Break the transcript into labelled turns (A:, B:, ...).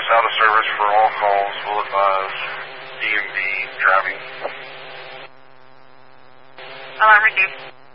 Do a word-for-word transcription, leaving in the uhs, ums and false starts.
A: service, out of service for all calls. Will advise D M V driving.
B: Alarm received.